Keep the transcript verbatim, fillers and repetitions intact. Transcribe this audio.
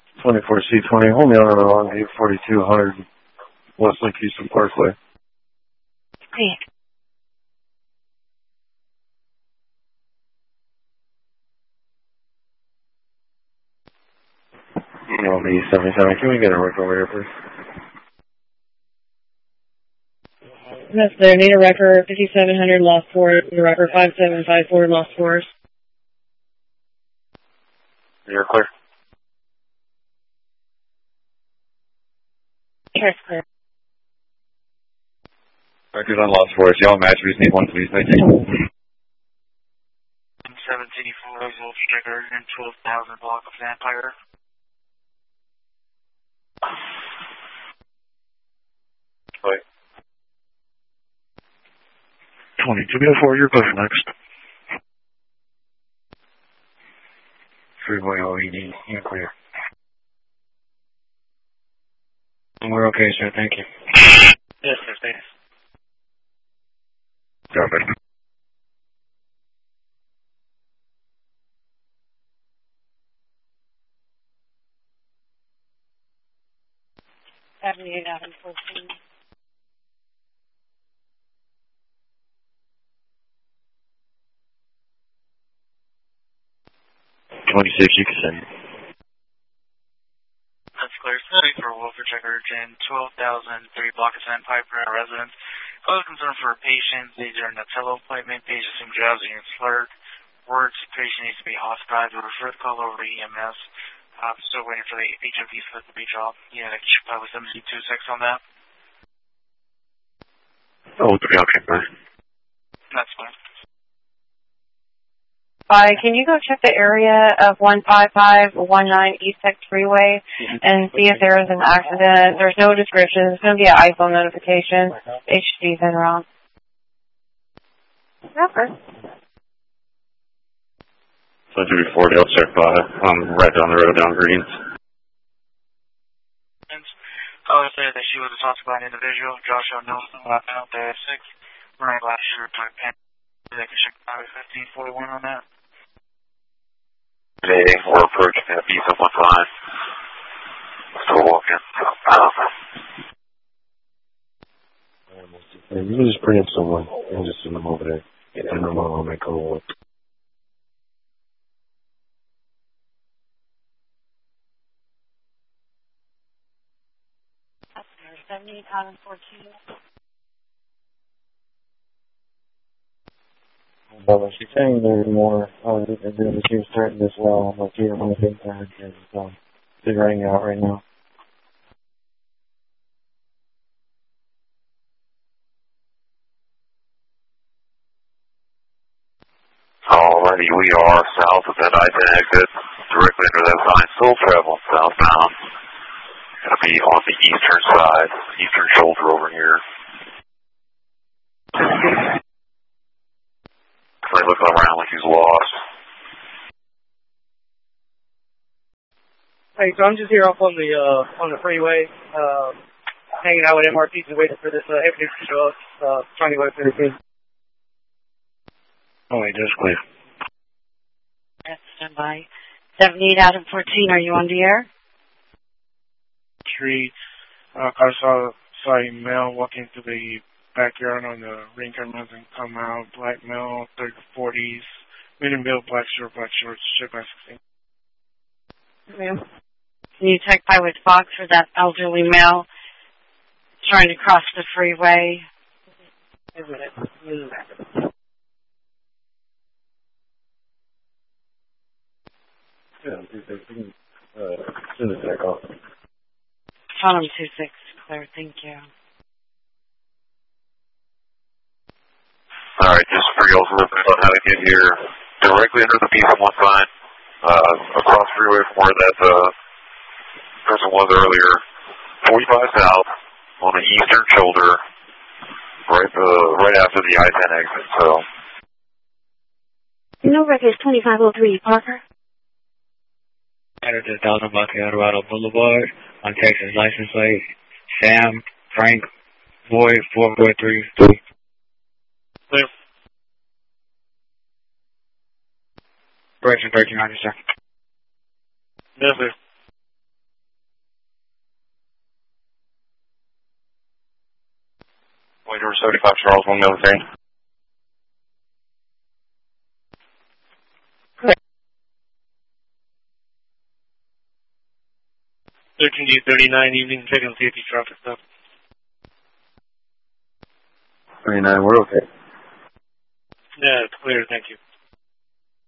twenty-four C twenty, hold me on along eight forty-two hundred Westlake Houston Parkway. Hey. L B seventy-seven, can we get a record over here, please? That's there. Need a record fifty-seven hundred lost four. Need a record five seven five four lost fours. You're clear. Yes, clear. Record on lost fours. Y'all match. We just need one, please. Thank you. seventeen four Volkswagen and twelve thousand block of Vampire. Wait. twenty-two oh four, you're clear next. Freeway O E D, you're clear. We're okay, sir. Thank you. Yes, sir. Thanks. Copy. seventy-eight out of fourteen. twenty-six, you can send it. That's clear. Study for Wolfer Checker in twelve thousand three block of San Piper residence. Cause concern for a patient. These are in a tele appointment. Patient seems drowsy and slurred. Words. Patient needs to be hospitalized. We'll refer the call over to E M S. I'm still waiting for the H O V slip to be dropped. Yeah, I should probably seven two six on that. Oh, okay, fine. That's fine. Hi, can you go check the area of one five five one nine East Tech Freeway and see if there is an accident? There's no description. It's going to be an iPhone notification. H D's en route. Okay. So two forty, I'll check by. I'm right down the road down Greens. I would say that she was assaulted by an individual, Joshua Nelson, left out there at six. Wearing black shirt, black pants. They can check Highway fifteen forty-one on that. Today, we're approaching that B someone fine. Still walking. Yeah, you can just bring in someone and just send them over there. And them all make a look. seventy out of fourteen. But she's saying there's more. Oh, she was threatened as well. Like, you don't want to think that. So, figuring out right now. Alrighty, we are south of that I ten exit, directly under that sign. Still traveling southbound. Gonna be on the eastern side, eastern shoulder over here. He's looking around like he's lost. Hey, so I'm just here off on the uh, on the freeway, uh, hanging out with M R Ts and waiting for this uh, evidence to show up. Uh, trying to wait for everything. Oh, wait, that's clear. Yes, stand by. seventy-eight out of fourteen. Are you on the air? Street. Uh, I saw saw a male walking through the backyard on the Rincon Mountain. Come out, black male, thirty to forties, medium build, black shirt, black shorts, shirt by sixteen. Ma'am. Can you check by with Fox for that elderly male trying to cross the freeway? Wait a minute. Wait a minute. Yeah, two six. Uh, send it back off. Tell him two six. Clear. Thank you. All right, just for y'all's reference on how to get here, directly under the B one sign, uh, across the freeway from where that uh, person was earlier, forty-five south on the eastern shoulder, right uh, right after the I ten exit. So. No records. twenty-five oh three. Parker. Matter to one thousand block of Eldorado Boulevard on Texas license plate Sam Frank Boyd four four three three. Clear. Correction thirteen hundred, sir. Yes, sir. Voyager seventy-five Charles, one military. thirteen D thirty-nine, evening, check and safety traffic stop. thirty-nine, we're okay. Yeah, it's clear, thank you.